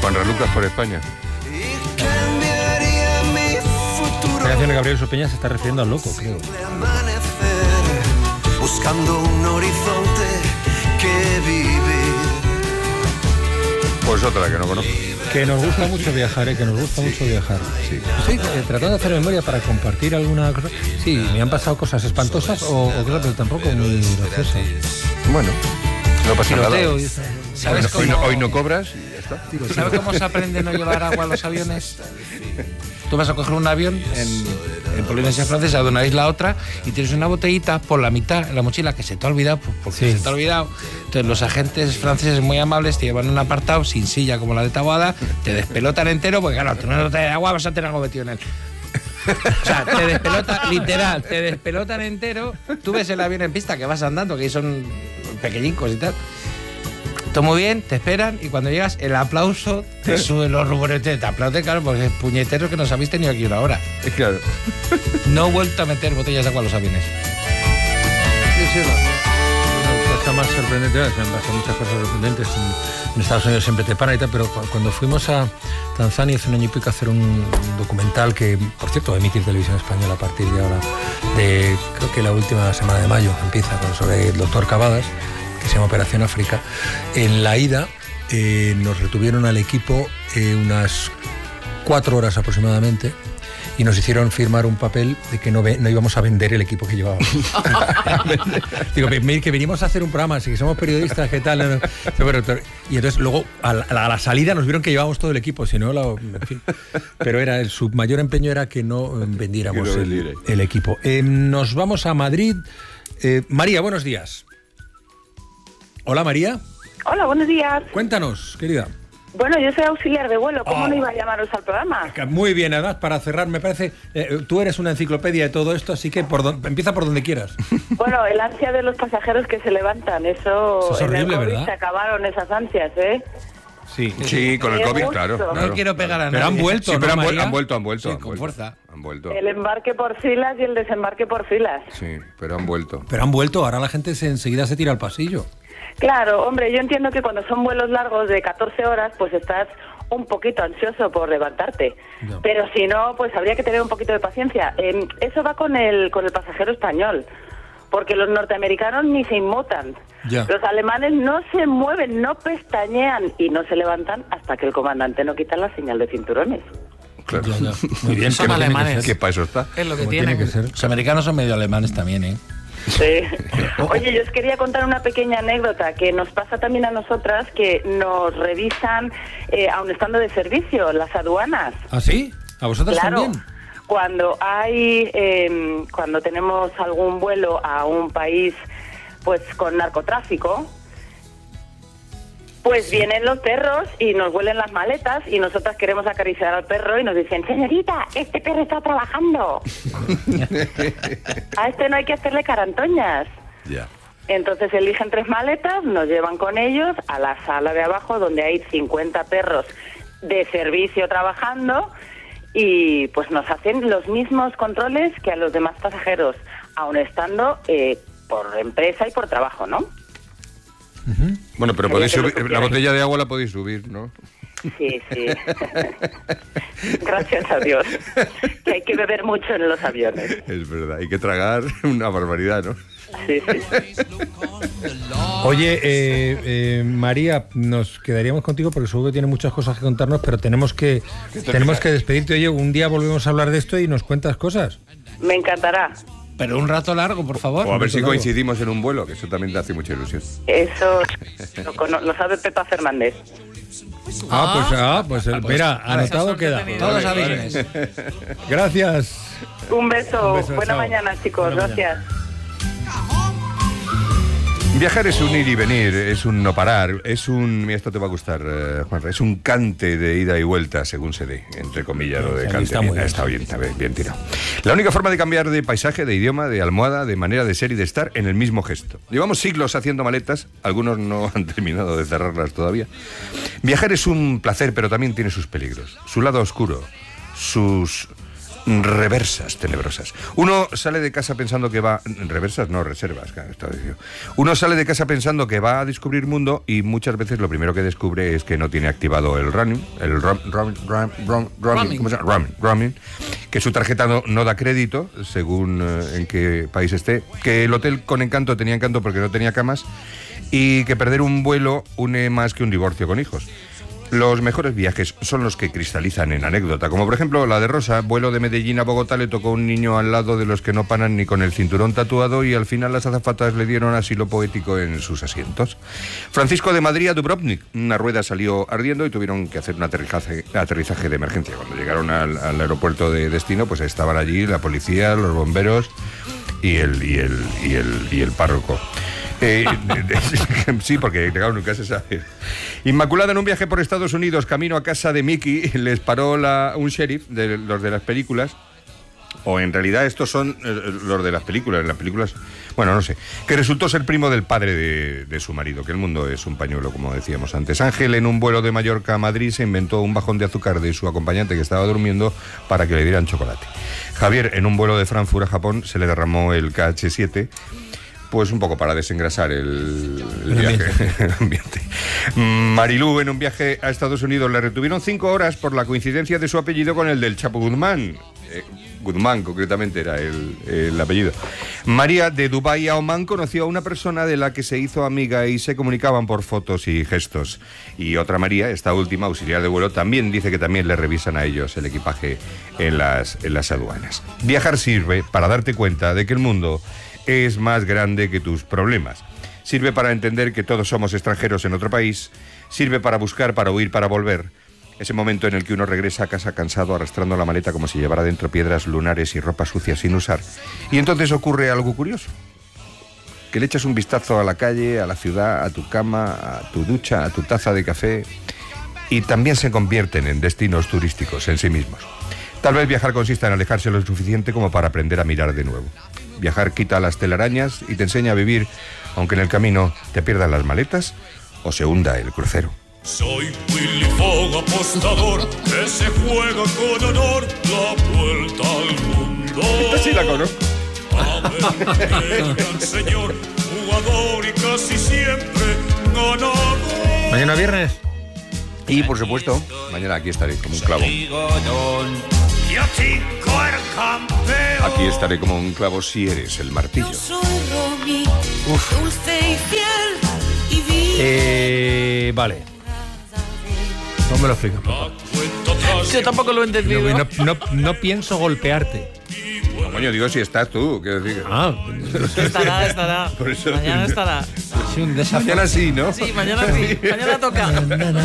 Juan Ralucas por España. La canción de Gabriel Sopeña se está refiriendo al loco, creo. Buscando un horizonte que vivir. Pues otra que no conozco. Que nos gusta mucho viajar, que nos gusta mucho viajar. Sí. Estoy tratando de hacer memoria para compartir alguna cosa. Sí, me han pasado cosas espantosas o cosas, pero tampoco muy graciosas. Bueno, no pasa nada. Tiroteo y eso. ¿Sabes Hoy no cobras y ya está. ¿Sabes cómo se aprende a no llevar agua a los aviones? Tú vas a coger un avión en Polinesia Francesa de una isla a otra y tienes una botellita por la mitad en la mochila que se te ha olvidado, porque Sí. se te ha olvidado. Entonces los agentes franceses muy amables te llevan un apartado sin silla como la de Taboada, te despelotan entero, porque claro, tú no te das agua, vas a tener algo metido en él. O sea, te despelotan, literal, te despelotan entero. Tú ves el avión en pista que vas andando, que ahí son pequeñicos y tal. Todo muy bien, te esperan y cuando llegas el aplauso te suben los rumores, te aplauden, claro, porque es puñeteros que nos habéis tenido aquí una hora. Claro. No he vuelto a meter botellas de agua a los aviones. Sí, una cosa más sorprendente, me han pasado muchas cosas sorprendentes. En Estados Unidos siempre te paran y tal, pero cuando fuimos a Tanzania hace un año y pico a hacer un documental que, por cierto, va a emitir Televisión Española a partir de ahora, creo que la última semana de mayo empieza, sobre el doctor Cavadas, que se llama Operación África. En la ida nos retuvieron al equipo unas 4 horas aproximadamente y nos hicieron firmar un papel de que no íbamos a vender el equipo que llevábamos. Digo, que venimos a hacer un programa, así que somos periodistas, ¿qué tal? Y entonces luego a la salida nos vieron que llevábamos todo el equipo, si no, en fin. Pero su mayor empeño era que no vendiéramos el equipo. Nos vamos a Madrid. María, buenos días. Hola, María. Hola, buenos días. Cuéntanos, querida. Bueno, yo soy auxiliar de vuelo. ¿Cómo no iba a llamaros al programa? Muy bien, además, para cerrar, me parece, tú eres una enciclopedia de todo esto, así que empieza por donde quieras. Bueno, el ansia de los pasajeros que se levantan, eso es horrible, en el COVID ¿verdad? se acabaron esas ansias, ¿eh? Sí, con el Qué COVID, gusto. claro. No quiero pegar a nadie. Pero han vuelto, Sí, pero ¿no, María? han vuelto. Sí, han con vuelto. fuerza. Han vuelto. El embarque por filas y el desembarque por filas. Sí, pero han vuelto. Pero han vuelto, ahora la gente enseguida se tira al pasillo. Claro, hombre, yo entiendo que cuando son vuelos largos de 14 horas, pues estás un poquito ansioso por levantarte. No. Pero si no, pues habría que tener un poquito de paciencia. Eso va con el pasajero español, porque los norteamericanos ni se inmutan. Ya. Los alemanes no se mueven, no pestañean y no se levantan hasta que el comandante no quita la señal de cinturones. Claro. Ya. Muy bien. Son ¿cómo tiene que alemanes. ser? Que para eso está. Es lo que Como tienen. tiene que ser. Los americanos son medio alemanes también, ¿eh? Sí. Oye, yo os quería contar una pequeña anécdota que nos pasa también a nosotras, que nos revisan, aun estando de servicio, las aduanas. ¿Ah, sí? ¿A vosotros Claro. también? Cuando cuando tenemos algún vuelo a un país, pues con narcotráfico, pues vienen los perros y nos huelen las maletas y nosotras queremos acariciar al perro y nos dicen, señorita, este perro está trabajando. A este no hay que hacerle carantoñas. Ya. Entonces eligen 3 maletas, nos llevan con ellos a la sala de abajo donde hay 50 perros de servicio trabajando y pues nos hacen los mismos controles que a los demás pasajeros, aun estando por empresa y por trabajo, ¿no? Bueno, pero podéis subir, la botella de agua la podéis subir, ¿no? Sí. Gracias a Dios. Que hay que beber mucho en los aviones. Es verdad, hay que tragar una barbaridad, ¿no? Sí. Oye, María, nos quedaríamos contigo porque seguro que tiene muchas cosas que contarnos, pero tenemos que despedirte. Oye, un día volvemos a hablar de esto y nos cuentas cosas. Me encantará. Pero un rato largo, por favor. O a ver si coincidimos en un vuelo, que eso también te hace mucha ilusión. Eso lo sabe Pepa Fernández. Pues mira, anotado queda. Todos aviones. Gracias. Un beso. Buena chao. mañana, chicos. Buena Gracias. Viajar es un ir y venir, es un no parar, mira, esto te va a gustar, Juanra, es un cante de ida y vuelta, según se dé, entre comillas, lo de cante. Está muy bien. Está bien tirado. La única forma de cambiar de paisaje, de idioma, de almohada, de manera de ser y de estar en el mismo gesto. Llevamos siglos haciendo maletas, algunos no han terminado de cerrarlas todavía. Viajar es un placer, pero también tiene sus peligros, su lado oscuro, sus Reversas tenebrosas. Uno sale de casa pensando que va... Reversas, no, reservas. Uno sale de casa pensando que va a descubrir mundo y muchas veces lo primero que descubre es que no tiene activado el roaming, roaming, que su tarjeta no da crédito, según en qué país esté, que el hotel con encanto tenía encanto porque no tenía camas y que perder un vuelo une más que un divorcio con hijos. Los mejores viajes son los que cristalizan en anécdota, como por ejemplo la de Rosa, vuelo de Medellín a Bogotá, le tocó un niño al lado de los que no paran ni con el cinturón tatuado y al final las azafatas le dieron asilo poético en sus asientos. Francisco de Madrid a Dubrovnik, una rueda salió ardiendo y tuvieron que hacer un aterrizaje de emergencia. Cuando llegaron al aeropuerto de destino, pues estaban allí la policía, los bomberos y el párroco. Sí, porque claro, nunca se sabe. Inmaculada en un viaje por Estados Unidos, camino a casa de Mickey, les paró un sheriff de los de las películas, o en realidad estos son los de las películas, en las películas, bueno, no sé, que resultó ser primo del padre de su marido, que el mundo es un pañuelo, como decíamos antes. Ángel, en un vuelo de Mallorca a Madrid, se inventó un bajón de azúcar de su acompañante que estaba durmiendo para que le dieran chocolate. Javier, en un vuelo de Frankfurt a Japón, se le derramó el KH7, pues un poco para desengrasar el viaje, el ambiente. Marilú, en un viaje a Estados Unidos, le retuvieron 5 horas por la coincidencia de su apellido con el del Chapo Guzmán. Guzmán, concretamente, era el apellido. María, de Dubái a Omán, conoció a una persona de la que se hizo amiga y se comunicaban por fotos y gestos. Y otra María, esta última, auxiliar de vuelo, también dice que también le revisan a ellos el equipaje en las aduanas. Viajar sirve para darte cuenta de que el mundo es más grande que tus problemas. Sirve para entender que todos somos extranjeros en otro país. Sirve para buscar, para huir, para volver. Ese momento en el que uno regresa a casa cansado, arrastrando la maleta como si llevara dentro piedras lunares y ropa sucia sin usar. Y entonces ocurre algo curioso. Que le echas un vistazo a la calle, a la ciudad, a tu cama, a tu ducha, a tu taza de café, y también se convierten en destinos turísticos en sí mismos. Tal vez viajar consista en alejarse lo suficiente como para aprender a mirar de nuevo. Viajar quita las telarañas y te enseña a vivir, aunque en el camino te pierdan las maletas o se hunda el crucero. Soy Willy Fogg, apostador, que se juega con honor la vuelta al mundo. Esta sí la conozco. Gran señor, jugador y casi siempre ganador. Mañana viernes. Y por supuesto, mañana aquí estaré como un clavo. Aquí estaré como un clavo si eres el martillo. Vale. No me lo explicas, papá. Yo tampoco lo he entendido. No pienso golpearte. No, coño, digo si estás tú, quiero decir. Estará. Por eso- Mañana estará. Sí, un desafío. Mañana sí, ¿no? Sí, mañana sí. Mañana toca.